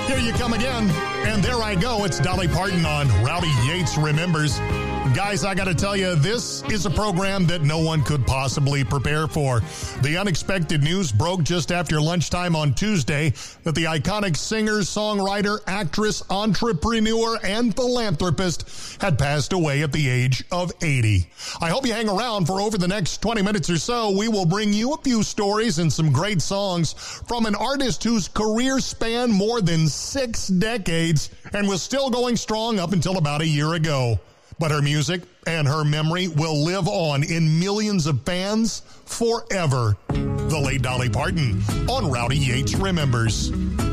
Here you come again. And there I go. It's Dolly Parton on Rowdy Yates Remembers. Guys, I got to tell you, this is a program that no one could possibly prepare for. The unexpected news broke just after lunchtime on Tuesday that the iconic singer, songwriter, actress, entrepreneur, and philanthropist had passed away at the age of 80. I hope you hang around for over the next 20 minutes or so. We will bring you a few stories and some great songs from an artist whose career spanned more than 6 decades and was still going strong up until about a year ago. But her music and her memory will live on in millions of fans forever. The late Dolly Parton on Rowdy Yates Remembers.